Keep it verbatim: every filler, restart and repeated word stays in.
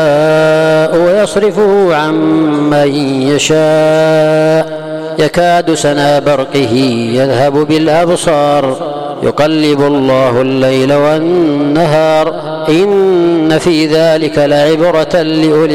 ويصرفه عن من يشاء يكاد سنا برقه يذهب بالأبصار يقلب الله الليل والنهار إن في ذلك لعبرة لأولي